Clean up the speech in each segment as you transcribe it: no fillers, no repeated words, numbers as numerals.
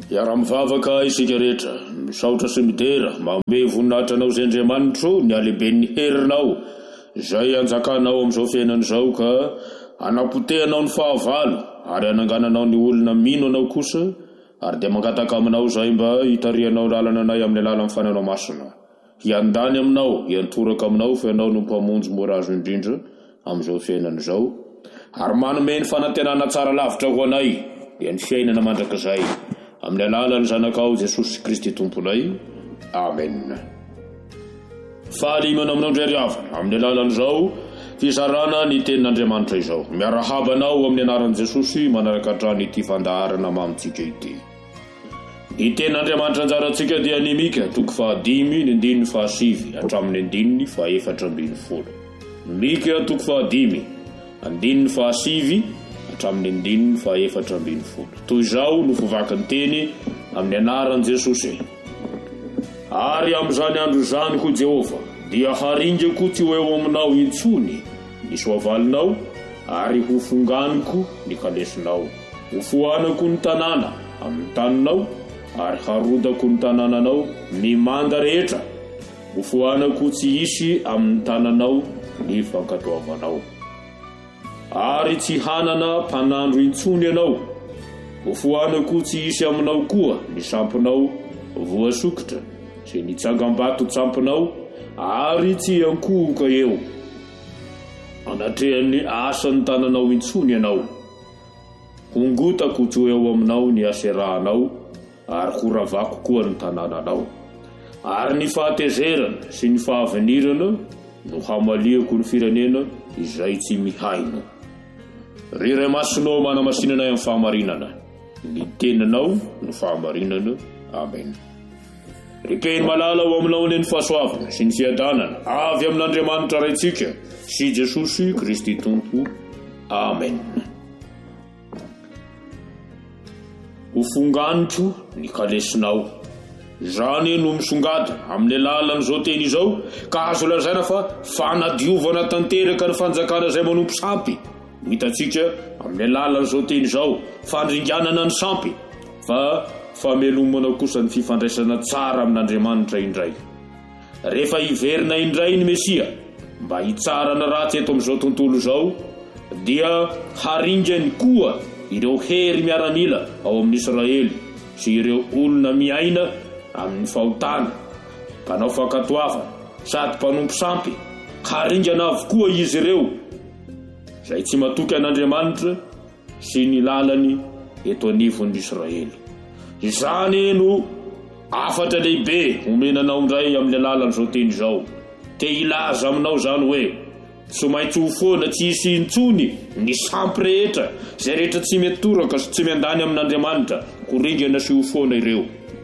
Yaramvavaka isika rehetra misaotra sy midera manome voninahitra anao zay Andriamanitra ny alehibe ny herinao izay anjakanao amin'izao fiainan'izao ka anapotehanao ny fahavalo ary anangananao ny olona mino anao kosa ary dia mangataka aminao izay mba hitarihanao lalana anay amin'ny alalan'ny fananao masina hiandany aminao hiantoraka aminao fa ianao no mpamonjy mora azo indrindra amin'izao fiainan'izao ary manome ny fanantenana tsara lavitra ho anay dia ny fiainana mandrakizay amin'ny alalan'ny zanakao Jesosy Kristy tomponay. Amen. Fahalimana aminao indray riavana amin'ny alalan'izao fizarana ny tenin'Andriamanitra izao miarahabanao amin'ny anaran'i Jesosy manaraka hatrany ity fandaharana mamintsika ity. Ny tenin'Andriamanitra anjarantsika dia ny Mika 5:7 hatramin'ny 4:7. Mika 5:7 hatramin'ny 4:7. Toy izao no fovakin'ny teny amin'ny anaran'i Jesosy. Ary amin'izany andro izany ho Jehova dia haringako tsy ho eo aminao intsony ny soavalinao ary ho fonganiko ny kalesinao. Ho fohanako ny tanàna amin'ny taninao ary harodako ny tanànanao mimanda rehetra. Ho fohanako tsy hisy amin'ny tananao ny fankatoavanao. Ary tsy hanana mpanandro intsony ianao. Ho fohanako tsy hisy aminao koa ny sampinao voasokitra sy ny tsangam-bato tsampinao ary tsy ankohoka eo. Anatrehan'ny asan'ny tananao intsony ianao. Hongotako tsy ho eo aminao ny aserahanao ary horavako koa ny tanànanao. Ary ny fahatezerana sy ny fahavenirana no hamaliako ny firenena izay tsy mihaino. Riray masinao manamasinanay amin'ny fahamarinana. Ny teninao no fahamarinana. Amen. Ripeny malala ho aminao ny fahasoavana sy ny fiadanana avy amin'Andriamanitra raitsika sy Jesosy Kristy Tompo. Amen. Ho fonganitro ny kalesinao. Zany no misongadina amin'ny alalan'izao teny izao ka azo lazaina fa fanadiovana tanteraka ny fanjakana izay manompo sampy. Hitantsika amin'ny alalan'izao teny izao fandringanana ny sampy fa famelomana kosa ny fifandraisana tsara amin'Andriamanitra indray. Rehefa hiverina indray ny Mesia mba hitsarana ratsy eto amin'izao tontolo izao dia haringany koa ireo hery miaramila ao amin'ny Israely sy ireo olona miaina amin'ny fahotana, mpanao fankatoavana sady mpanompo sampy. Haringana avokoa izy ireo izay tsy matoky an'Andriamanitra sy ny lalany eto anivon'ny Israely. Izany no afatra lehibe omenanao indray amin'ny alalan'izao teny izao. Te ilaza aminao izany hoe tsy maintsy ho foana tsy hisy intsony ny sampy rehetra izay rehetra tsy metoraka sy tsy miandany amin'Andriamanitra horingana sy ho foana ireo.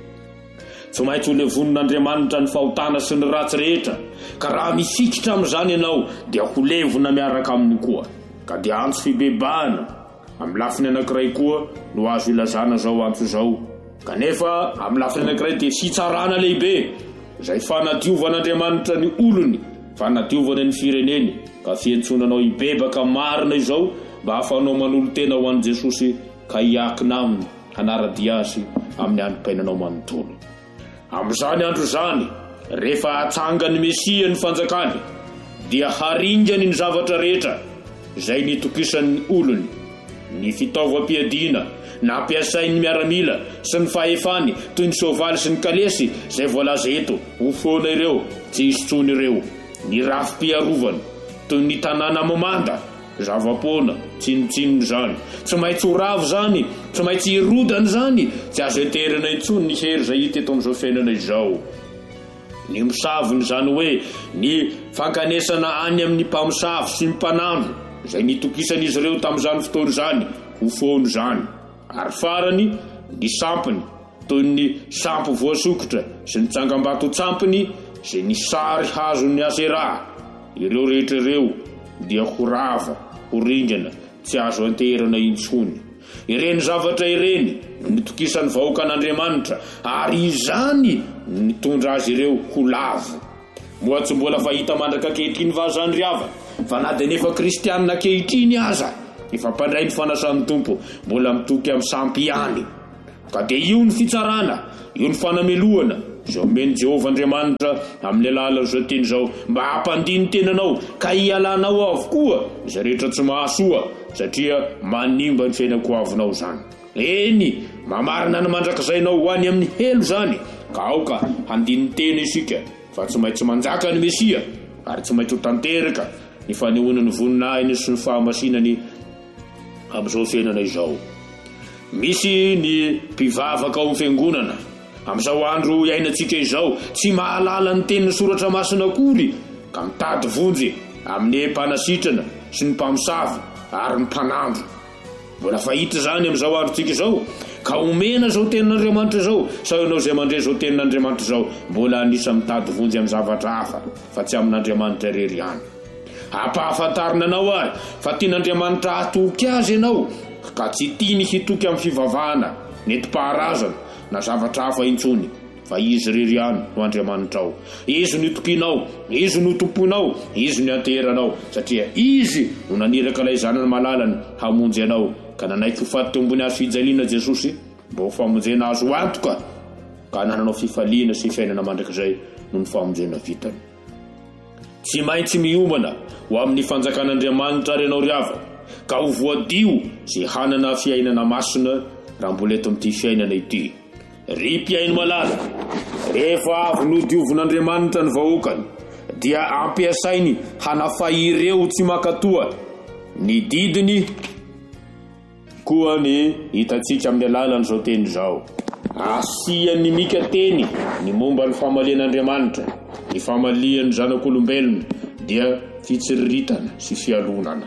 Tsy maintsy ho levon'Andriamanitra ny fahotana sy ny ratsy rehetra. Ka raha misikitra amin'izany ianao dia ho levona miaraka aminy koa. Ka dia antso fibebahana amin'ny lafiny anankiray koa no azo ilazana zao antso zao. Kanefa amin'ny lafiny anankiray dia fitsarana lehibe izay fanadiovan'Andriamanitra ny olony, fanadiovana ny fireneny ka fiantsonanao hibebaka marina izao mba hafanao manolo tena ho an'i Jesosy ka hiakina aminy hanaradia azy amin'ny androm-painanao manontolo. Amin'izany andro izany rehefa hatsanga ny Mesia ny fanjakany dia haringany ny zavatra rehetra izay nitokisan'ny olony, ny fitaovam-piadiana na ampiasain'ny miaramila sy ny fahefany toy ny soavaly sy ny kalesy izay voalaza eto. Ho foana ireo tsy hisy tsony ireo. Ny rafi-piarovana toy ny tanàna mamanda zava-poana tsinotsinony zany. Tsy maintsy ho ravo zany, tsy maintsy hirodana zany, tsy azo enterina intsony ny hery izay hita eto amin'izao fiainana izao. Ny misavony zany hoe ny fankanesana any amin'ny mpamosavy sy ny mpanandro izay nitokisan'izy ireo tamin'izany fotoana izany ho fono zany. Ary farany ny sampiny toy ny sampy voasokitra sy ny tsangam-bato tsampiny sy ny sary hazon'ny asera. Ireo rehetra ireo dia ho rava, ho ringana, tsy azo anterana intsony. Ireny zavatra ireny nitokisan'ny vahoaka an'Andriamanitra ary izany nitondra azy ireo ho lavo. Moa tsy mbola fahita mandraka ankehitriny va zany riava fa na dia nefa kristianina ankehitriny aza efa mpandray ny fanasan'ny Tompo mbola mitoky amin'ny sampy ihany. ka dia io ny fitsarana, io ny fanamelohana izao meny Jehovah Andriamanitra amin'ny alalan'izao teny izao, mba hampandiny tenanao ka hialanao avokoa izay rehetra tsy mahasoa, satria manimba ny fiainako avinao zany. Eny mamarina ny mandrakizainao ho any amin'ny helo zany, ka aoka handiny tena isika fa tsy maintsy manjaka ny Mesia ary tsy maintsy ho tanteraka ny fanehoana ny voninahiny sy ny fahamasinany amin'izao fiainana izao. Misy ny mpivavaka ao amin'ny fiangonana amin'izao andro iainantsika izao tsy mahalala ny tenin'ny soratra masina akory, ka mitady vonjy amin'ny mpanasitrana sy ny mpamosavy ary ny mpanandro. Mbola fahita zany amin'izao androntsika izao, ka omena zao tenin'Andriamanitra izao, sao ianao izay mandray zao tenin'Andriamanitra izao mbola anisa mitady vonjy amin'ny zavatra hafa fa tsy amin'Andriamanitra irery ihany. Hampahafantarina anao ary fa tian'Andriamanitra hatoky azy ianao, ka tsy tiany hitoky amin'ny fivavahana, nentim-paharazana na zavatra hafa intsony, fa izy irery ihany no Andriamanitra ao. Izy no itokinao, izy no tomponao, izy no ateranao, satria izy no naniraka ilay zanany malalany hamonjy anao, ka nanaiky ho faty ambony hazo fijaliana Jesosy mba ho famonjena azo ho antoka, ka nananao fifaliana sy fiainana mandrakizay no ny famonjena vitany. Tsy maintsy miomana ho amin'ny fanjakan'Andriamanitra ary ianao riava, ka ho voadio sy hanana fiainana masina raha mbola eto amin'ity fiainana ity. Ry mpiaino malala, rehefa avy nodiovin'Andriamanitra ny vahoakany, dia ampiasainy hanafay ireo tsy makatoa. Ny didiny koa ny hitantsika amin'ny alalan'izao teny izao. Asiany mika teny ny momba ny famalian'Andriamanitra, ny famalian'ny zanak'olombelona dia fitsiriritana sy fialonana.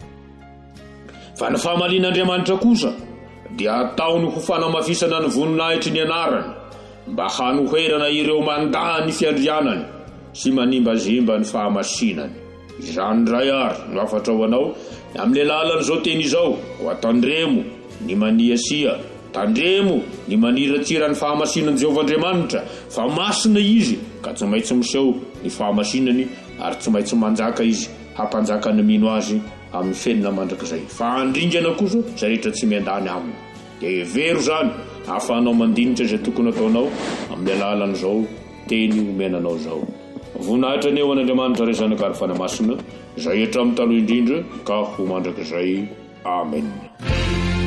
Fa ny famalian'Andriamanitra kosa dia ataony ho fanamafisana ny voninahitry ny anarany, mba hanoherana ireo mandany fiandrianany sy manimbazimba ny fahamasinany. Izany ndray ary no afatra ho anao amin'ny alalan'izao teny izao, ho atandremo ny maniasia, tandremo ny maniratsira ny fahamasinan'i Jehovah Andriamanitra, fa masina izy ka tsy maintsy miseho ny fahamasinany ary tsy maintsy manjaka izy hampanjaka ny mino azy amin'ny fiainana mandrakizay. Fa andringana kosa izay rehetra tsy miandany aminy. Dia vero zany ahafahanao mandinitra izay tokony ataonao amin'ny alalan'izao teny omenanao izao. Voninahitra ny eo an'Andriamanitra ry zanaka ary fanamasina, izay etra amin'ny taloha indrindra ka ho mandrakizay. Amen.